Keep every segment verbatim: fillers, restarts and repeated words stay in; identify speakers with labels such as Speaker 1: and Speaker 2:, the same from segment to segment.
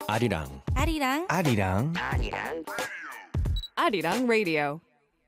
Speaker 1: 아리랑
Speaker 2: 아리랑
Speaker 1: 아리랑
Speaker 3: Arirang Radio.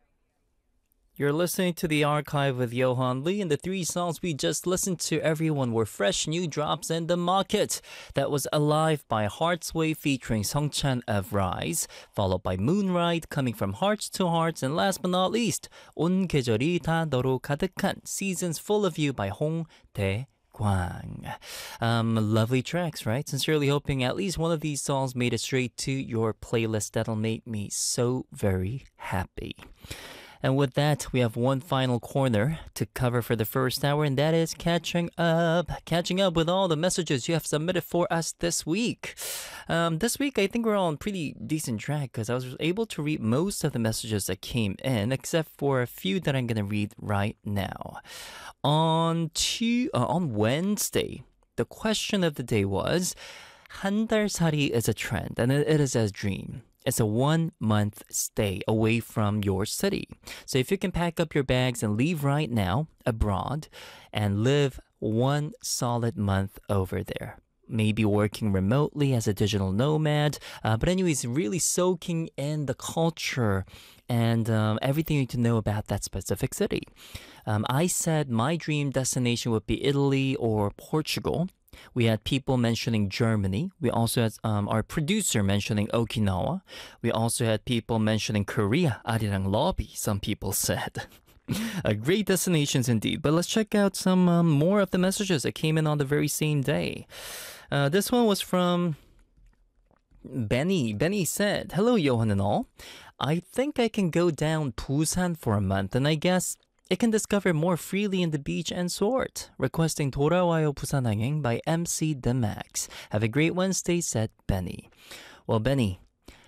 Speaker 4: You're listening to the archive with Johan Lee, and the three songs we just listened to, everyone, were fresh new drops in the market. That was Alive by Hearts Way featuring Songchan of Rise, followed by Moonride coming from Hearts to Hearts, and last but not least, 온 계절이 다 너로 가득한 Seasons Full of You by Hong Tae Kwang. Um, lovely tracks, right? Sincerely hoping at least one of these songs made it straight to your playlist. That'll make me so very happy. And with that, we have one final corner to cover for the first hour, and that is catching up. Catching up with all the messages you have submitted for us this week. Um, this week, I think we're on pretty decent track because I was able to read most of the messages that came in, except for a few that I'm going to read right now. On, tu- uh, on Wednesday, the question of the day was, 한 달 살이 is a trend, and it, it is a dream. It's a one-month stay away from your city. So if you can pack up your bags and leave right now abroad and live one solid month over there. Maybe working remotely as a digital nomad. Uh, but anyways, really soaking in the culture and um, everything you need to know about that specific city. Um, I said my dream destination would be Italy or Portugal. We had people mentioning Germany. We also had um, our producer mentioning Okinawa. We also had people mentioning Korea. Arirang Lobby, some people said. uh, great destinations indeed. But let's check out some um, more of the messages that came in on the very same day. Uh, this one was from Benny. Benny said, "Hello, Johan and all. I think I can go down Busan for a month, and I guess it can discover more freely in the beach and sort. Requesting 돌아와요 부산항행 by M C The Max. Have a great Wednesday," said Benny. Well, Benny,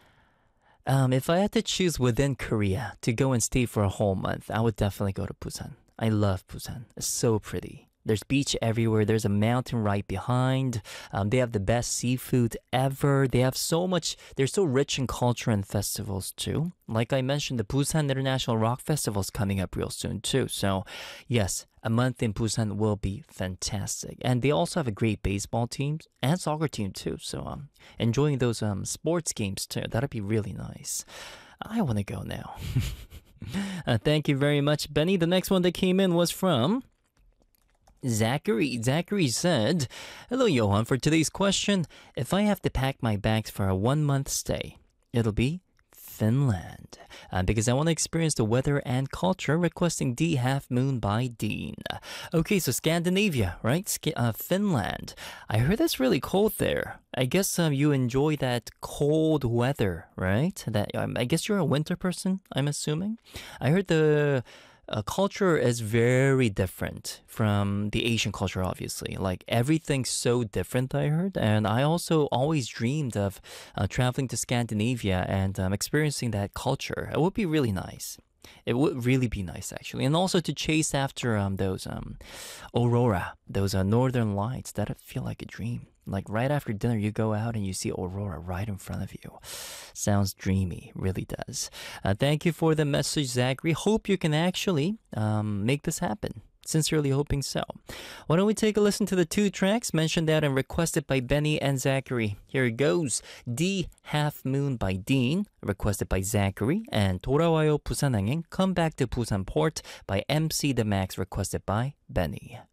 Speaker 4: um, if I had to choose within Korea to go and stay for a whole month, I would definitely go to Busan. I love Busan. It's so pretty. There's beach everywhere. There's a mountain right behind. Um, they have the best seafood ever. They have so much. They're so rich in culture and festivals too. Like I mentioned, the Busan International Rock Festival is coming up real soon too. So yes, a month in Busan will be fantastic. And they also have a great baseball team and soccer team too. So um, enjoying those um, sports games too. That'd be really nice. I want to go now. uh, thank you very much, Benny. The next one that came in was from Zachary. Zachary said, "Hello, Johan. For today's question, if I have to pack my bags for a one-month stay, it'll be Finland. Uh, because I want to experience the weather and culture, requesting D Half Moon by Dean." Okay, so Scandinavia, right? Sk- uh, Finland. I heard it's really cold there. I guess um, you enjoy that cold weather, right? That um, I guess you're a winter person, I'm assuming. I heard the Uh, culture is very different from the Asian culture, obviously. Like, everything's so different, I heard. And I also always dreamed of uh, traveling to Scandinavia and um, experiencing that culture. It would be really nice. It would really be nice, actually. And also to chase after um, those um, aurora, those uh, northern lights. That'd feel like a dream. Like, right after dinner, you go out and you see aurora right in front of you. Sounds dreamy, really does. Uh, thank you for the message, Zachary. Hope you can actually um, make this happen. Sincerely hoping so. Why don't we take a listen to the two tracks mentioned out and requested by Benny and Zachary. Here it goes. D Half Moon by Dean, requested by Zachary, and 돌아와요 부산항행, Come Back to Busan Port by M C The Max, requested by Benny.